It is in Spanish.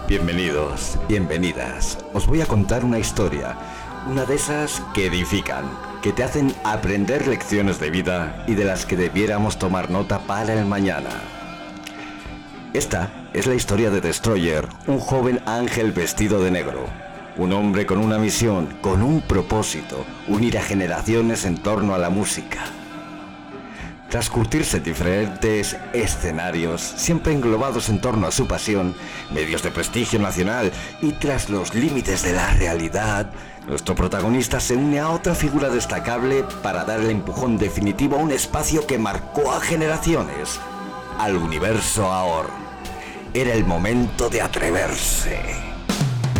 Bienvenidos, bienvenidas. Os voy a contar una historia, una de esas que edifican, que te hacen aprender lecciones de vida y de las que debiéramos tomar nota para el mañana. Esta es la historia de Destroyer, un joven ángel vestido de negro. Un hombre con una misión, con un propósito, unir a generaciones en torno a la música. Tras curtirse en diferentes escenarios, siempre englobados en torno a su pasión, medios de prestigio nacional y tras los límites de la realidad, nuestro protagonista se une a otra figura destacable para dar el empujón definitivo a un espacio que marcó a generaciones, al universo AOR. Era el momento de atreverse.